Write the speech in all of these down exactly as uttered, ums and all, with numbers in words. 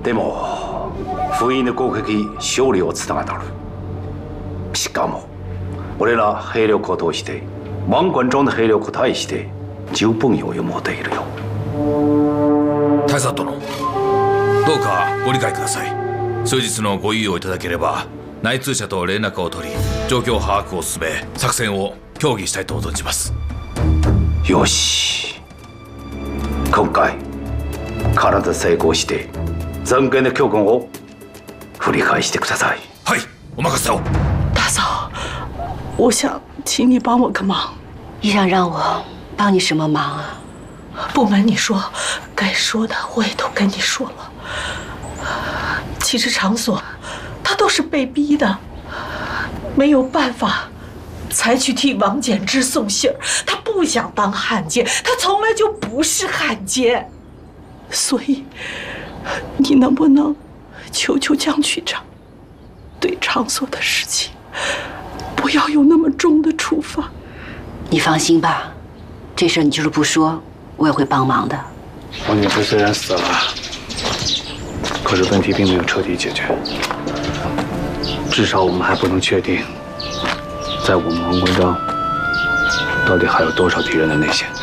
でも封印の攻撃勝利をつながる。しかも俺ら兵力を通して王冠庄の兵力に対して十分余裕持っているよ。 大佐殿、どうかご理解ください。数日のご猶予をいただければ内通者と連絡を取り状況把握を進め作戦を協議したいと存じます。 よし、今回必ず成功して残骸の教訓を振り返してください。 はい、お任せを。 大嫂，我想请你帮我个忙。 你想让我帮你什么忙啊？ 不瞒你说，该说的我也都跟你说了。其实场所他都是被逼的，没有办法才去替王简之送信儿。他不想当汉奸，他从来就不是汉奸。所以，你能不能求求江区长，对场所的事情不要有那么重的处罚？ 你放心吧，这事儿你就是不说，我也会帮忙的。 王简之虽然死了，可是问题并没有彻底解决。至少我们还不能确定，在我们王关庄到底还有多少敌人的内线。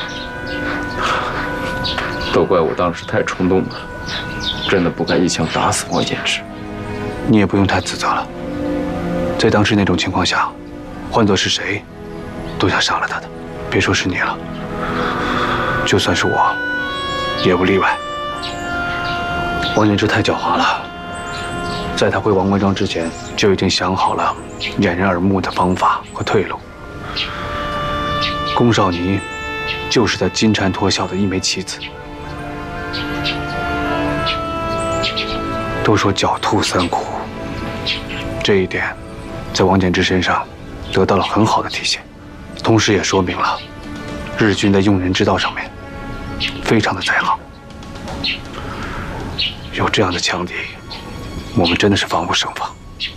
都怪我当时太冲动了，真的不该一枪打死王简之。 你也不用太自责了，在当时那种情况下，换作是谁，都想杀了他的。别说是你了，就算是我，也不例外。王简之太狡猾了，在他回王关庄之前，就已经想好了掩人耳目的方法和退路。宫少妮就是他金蝉脱壳的一枚棋子。都说狡兔三窟，这一点在王简之身上得到了很好的体现，同时也说明了日军在用人之道上面非常的在行。有这样的强敌，我们真的是防不胜防。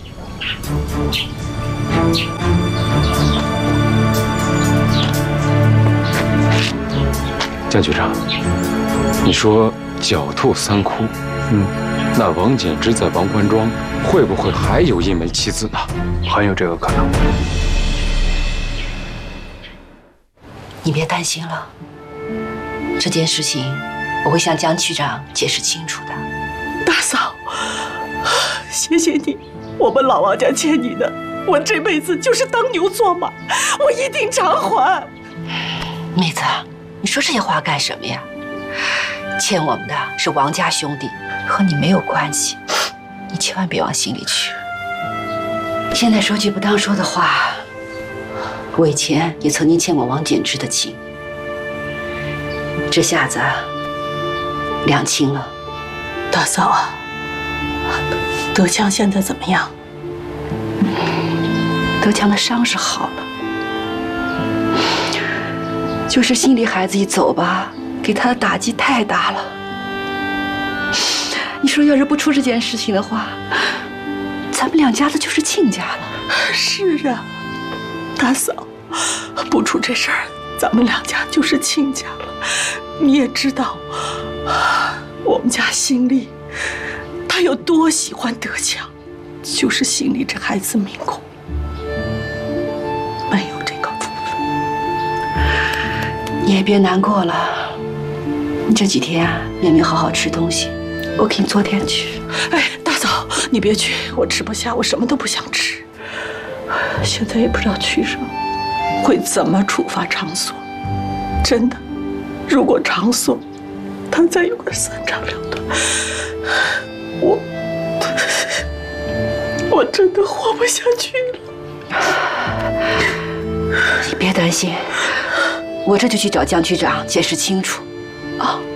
江局长，你说狡兔三窟， 嗯。 那王简之在王关庄会不会还有一枚棋子呢？ 很有这个可能。 你别担心了，这件事情我会向江区长解释清楚的。 大嫂，谢谢你，我们老王家欠你的，我这辈子就是当牛做马，我一定偿还。 妹子，你说这些话干什么呀？欠我们的是王家兄弟，和你没有关系，你千万别往心里去。现在说句不当说的话，我以前也曾经欠过王简之的情，这下子两清了。 大嫂啊，德强现在怎么样？ 德强的伤是好了，就是心里孩子一走吧，给他的打击太大了。你说要是不出这件事情的话，咱们两家子就是亲家了。 是啊，大嫂，不出这事儿，咱们两家就是亲家了。你也知道，我们家心里他有多喜欢德强，就是心里这孩子命苦，没有这个福分。 你也别难过了，你这几天啊也没好好吃东西，我给你做点去。 哎，大嫂，你别去，我吃不下，我什么都不想吃。现在也不知道区上会怎么处罚场所。真的，如果场所他再有个三长两短，我我真的活不下去了。 你别担心，我这就去找江区长解释清楚。 啊。